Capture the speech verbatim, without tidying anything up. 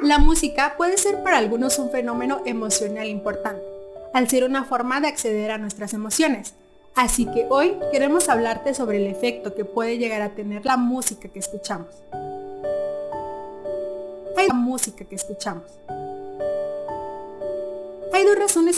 La música puede ser para algunos un fenómeno emocional importante, al ser una forma de acceder a nuestras emociones. Así que hoy queremos hablarte sobre el efecto que puede llegar a tener la música que escuchamos. Hay la música que escuchamos. Hay dos razones